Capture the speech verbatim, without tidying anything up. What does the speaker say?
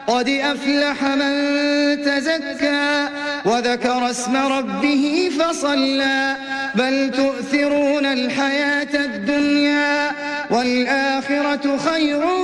قد أفلح من تزكى وذكر اسم ربه فصلى بل تؤثرون الحياة الدنيا والآخرة خير